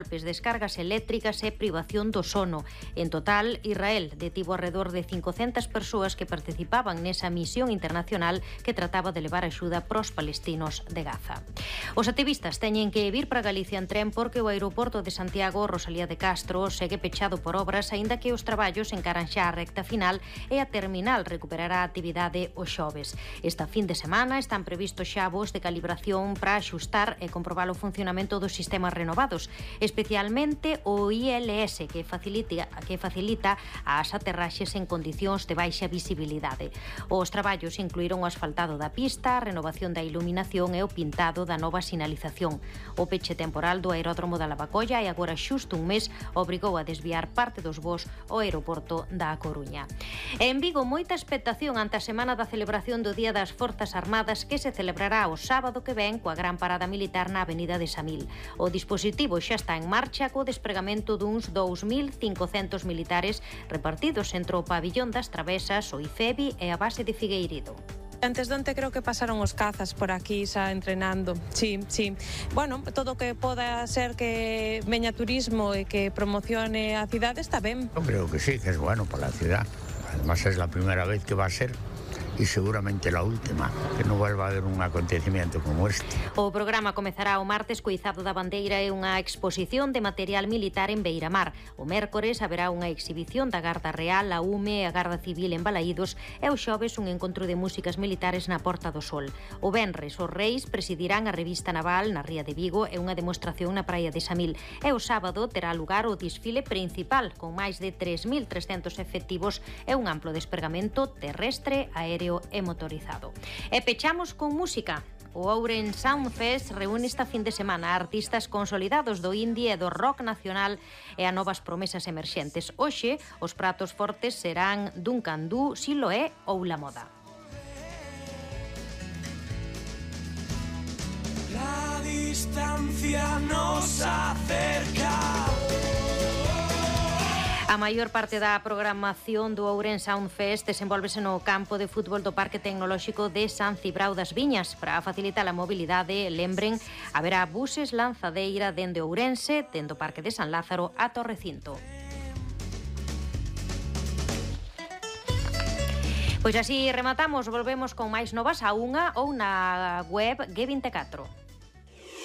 descargas eléctricas e privación do sono. En total, Israel detivo alrededor de 500 persoas que participaban nesa misión internacional que trataba de levar axuda pros palestinos de Gaza. Os activistas teñen que vir para Galicia en tren porque o aeroporto de Santiago Rosalía de Castro segue pechado por obras, aínda que os traballos encaran xa a recta final e a terminal recuperará a actividade os xoves. Esta fin de semana están previstos xa voos de calibración para axustar e comprobar o funcionamento dos sistemas renovados, especialmente o ILS, que facilita as aterraxes en condicións de baixa visibilidade. Os traballos incluíron o asfaltado da pista, a renovación da iluminación e o pintado da nova sinalización. O peche temporal do aeródromo da Lavacolla e agora xusto un mes obrigou a desviar parte dos voos ao aeroporto da Coruña. En Vigo, moita expectación ante a semana da celebración do Día das Forzas Armadas que se celebrará o sábado que ven coa gran parada militar na Avenida de Samil. O dispositivo xa está en marcha co despregamento duns 2.500 militares repartidos entre o pabillón das Travesas, o IFEBI e a base de Figueirido. Antes de onte creo que pasaron os cazas por aquí xa entrenando. Sí. Bueno, todo o que poda ser que veña turismo e que promocione a cidade está ben. Yo creo que sí, que es bueno para la ciudad. Además es la primera vez que va a ser y seguramente la última, que non vuelva a haber un acontecimiento como este. O programa comezará o martes co izado da bandeira e unha exposición de material militar en Beiramar. O mércores haberá unha exhibición da Garda Real, a UME e a Garda Civil en Balaídos e o xoves un encontro de músicas militares na Porta do Sol. O venres os reis presidirán a revista naval na Ría de Vigo e unha demostración na praia de Samil. E o sábado terá lugar o desfile principal con máis de 3.300 efectivos e un amplo despregamento terrestre, aéreo e motorizado. E pechamos con música. O Ourense Sound Fest reúne esta fin de semana a artistas consolidados do indie e do rock nacional e a novas promesas emerxentes. Hoxe, os pratos fortes serán Duncan Du, Siloé ou La Moda. La distancia nos acerca. A maior parte da programación do Ourense Sound Fest desenvolvese no campo de fútbol do Parque Tecnolóxico de San Cibrao das Viñas. Para facilitar a mobilidade, lembren, haberá buses lanzadeira dende Ourense, dende o Parque de San Lázaro ata o recinto. Pois así rematamos, volvemos con máis novas a unha ou na web G24.